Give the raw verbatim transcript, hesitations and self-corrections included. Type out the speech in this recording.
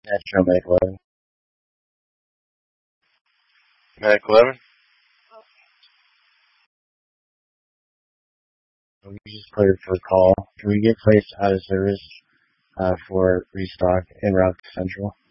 Yeah, show Medic eleven. Medic eleven? We just cleared for a call. Can we get placed out of service uh, for restock en route to Central?